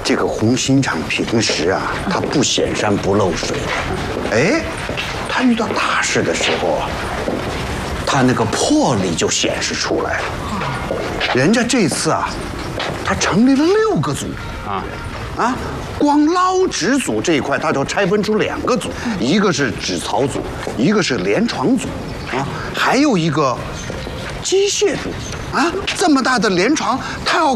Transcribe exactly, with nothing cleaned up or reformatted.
这个红心厂平时啊，它不显山不漏水，哎，它遇到大事的时候啊，它那个魄力就显示出来了。人家这次啊，他成立了六个组啊啊，光捞纸组这一块，他就拆分出两个组，一个是纸槽组，一个是连床组啊，还有一个机械组啊。这么大的连床，他要